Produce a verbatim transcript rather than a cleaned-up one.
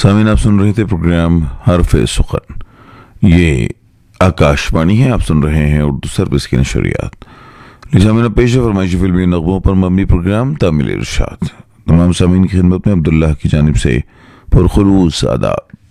सामीन, आप सुन रहे थे प्रोग्राम हरफ़े सुखन। ये आकाशवाणी है, आप सुन रहे हैं उर्दू सर्विस की नशरियात। लिजामिन पेश फरमाइशी फिल्मी नगमों पर मबनी प्रोग्राम तामिल इरशाद। तमाम सामीन की खिदमत में अब्दुल्लाह की जानिब से पुरखुलूस आदाब।